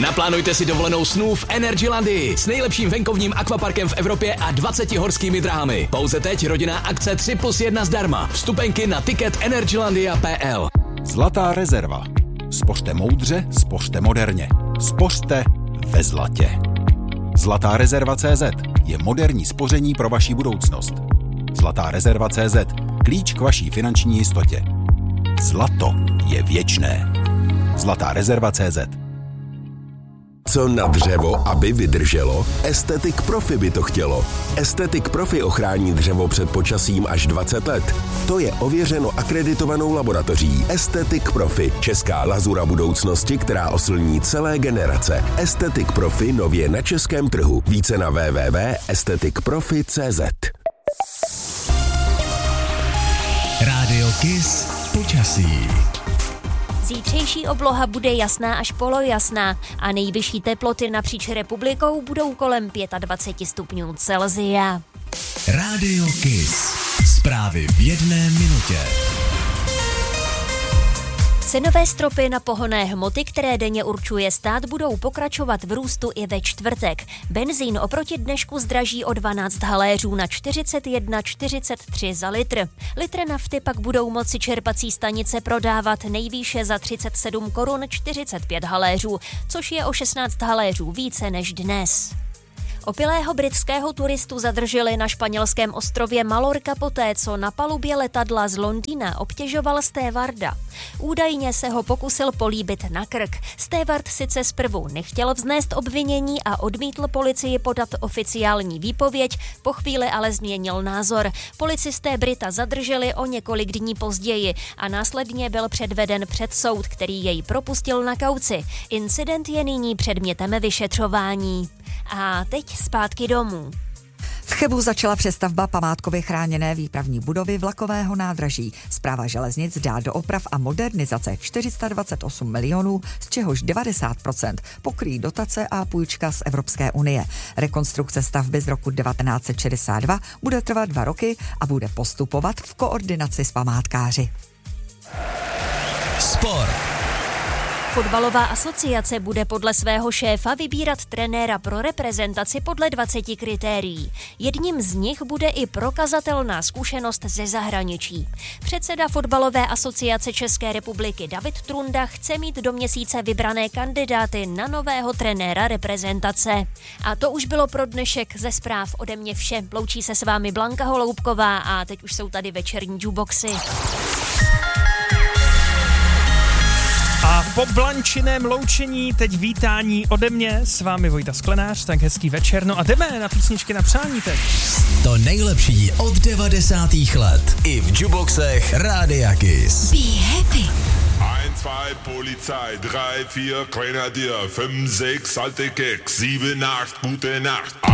Naplánujte si dovolenou snů v Energylandii s nejlepším venkovním akvaparkem v Evropě a 20 horskými dráhami. Pouze teď rodinná akce 3+1 zdarma. Vstupenky na ticket energylandia.pl. Zlatá rezerva. Spořte moudře, spořte moderně. Spořte ve zlatě. Zlatá rezerva.cz je moderní spoření pro vaši budoucnost. Zlatá rezerva.cz. Klíč k vaší finanční jistotě. Zlato je věčné. Zlatá rezerva.cz. Co na dřevo, aby vydrželo? Aesthetic Profi by to chtělo. Aesthetic Profi ochrání dřevo před počasím až 20 let. To je ověřeno akreditovanou laboratoří. Aesthetic Profi, česká lazura budoucnosti, která oslní celé generace. Aesthetic Profi nově na českém trhu. Více na www.aestheticprofi.cz. Rádio Kiss počasí. Zítřejší obloha bude jasná až polojasná a nejvyšší teploty napříč republikou budou kolem 25 stupňů Celsia. Rádio Kiss. Zprávy v 1 minutě. Cenové stropy na pohonné hmoty, které denně určuje stát, budou pokračovat v růstu i ve čtvrtek. Benzín oproti dnešku zdraží o 12 haléřů na 41,43 za litr. Litr nafty pak budou moci čerpací stanice prodávat nejvýše za 37 korun 45 haléřů, což je o 16 haléřů více než dnes. Opilého britského turistu zadrželi na španělském ostrově Mallorca poté, co na palubě letadla z Londýna obtěžoval stévarda. Údajně se ho pokusil políbit na krk. Stévard sice zprvu nechtěl vznést obvinění a odmítl policii podat oficiální výpověď, po chvíli ale změnil názor. Policisté Brita zadrželi o několik dní později a následně byl předveden před soud, který jej propustil na kauci. Incident je nyní předmětem vyšetřování. A teď zpátky domů. V Chebu začala přestavba památkově chráněné výpravní budovy vlakového nádraží. Správa železnic dá do oprav a modernizace 428 milionů, z čehož 90% pokryjí dotace a půjčka z Evropské unie. Rekonstrukce stavby z roku 1962 bude trvat 2 roky a bude postupovat v koordinaci s památkáři. Sport. Fotbalová asociace bude podle svého šéfa vybírat trenéra pro reprezentaci podle 20 kritérií. Jedním z nich bude i prokazatelná zkušenost ze zahraničí. Předseda Fotbalové asociace České republiky David Trunda chce mít do měsíce vybrané kandidáty na nového trenéra reprezentace. A to už bylo pro dnešek ze zpráv ode mě vše. Loučí se s vámi Blanka Holoubková a teď už jsou tady večerní jukeboxy. A po Blančiném loučení teď vítání ode mě, s vámi Vojta Sklenář, tak hezký večer, no a jdeme na písničky na přání teď. To nejlepší od 90. let i v jukeboxech Rádia Kiss. Be happy. 1, 2, Polizei, 3, 4, Grenadier, 5, 6, alte Keks, 7, 8, gute Nacht.